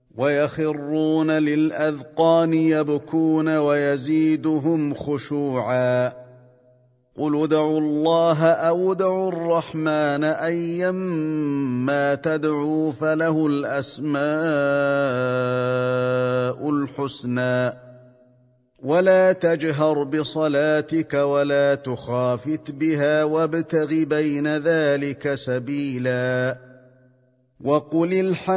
ويخرون للأذقان يبكون ويزيدهم خشوعا. قل ادعوا الله أو ادعوا الرحمن أيما تدعوا فله الأسماء الحسنى. ولا تجهر بصلاتك ولا تخافت بها وابتغ بين ذلك سبيلا. وقل الحمد